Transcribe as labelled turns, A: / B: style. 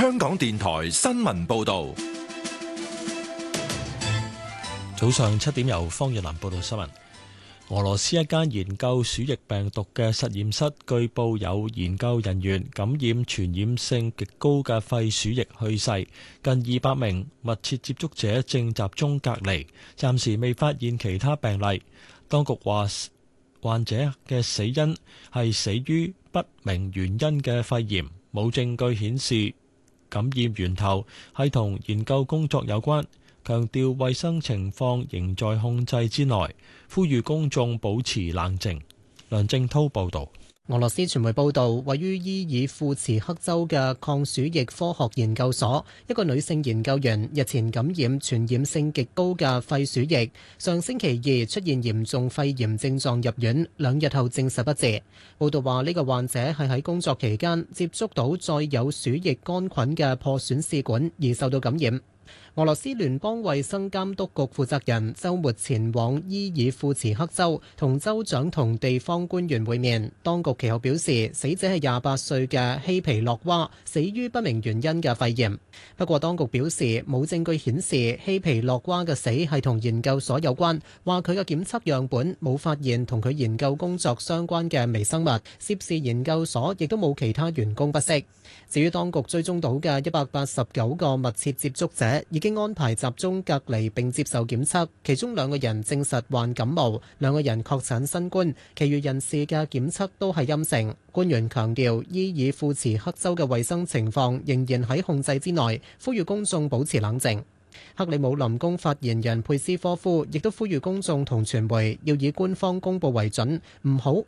A: 香港電台新聞報道。
B: 早上7點由方月蘭報道新聞。俄羅斯一間研究鼠疫病毒嘅實驗室據報有研究人員感染傳染性極高嘅肺鼠疫去世，近200名密切接觸者正集中隔離，暫時未發現其他病例。當局話患者嘅死因係死於不明原因嘅肺炎，冇證據顯示感染源頭係同研究工作有關，強調衛生情況仍在控制之內，呼籲公眾保持冷靜。梁正滔報導。
C: 俄羅斯傳媒報導，位於伊爾庫茨克州嘅抗鼠疫科學研究所，一個女性研究員日前感染傳染性極高嘅肺鼠疫，上星期2出現嚴重肺炎症狀入院，2日後證實不治。報導話呢個患者係喺工作期間接觸到載有鼠疫桿菌嘅破損試管而受到感染。俄羅斯聯邦衛生監督局負責人週末前往伊爾庫茨克州，同州長同地方官員會面。當局其後表示，死者係28歲嘅希皮洛娃，死於不明原因嘅肺炎。不過當局表示，冇證據顯示希皮洛娃嘅死係同研究所有關，話佢嘅檢測樣本冇發現同佢研究工作相關嘅微生物，涉事研究所亦都冇其他員工不適。至於當局追蹤到嘅189個密切接觸者，已經安排集中隔離並接受檢測，其中2個人證實患感冒，2個人確診新冠，其餘人士嘅檢測都係陰性。官員強調，伊爾庫茨克州嘅衛生情況仍然喺控制之內，呼籲公眾保持冷靜。克里姆林宮發言人佩斯科夫亦都呼籲公眾同傳媒要以官方公佈為準，唔好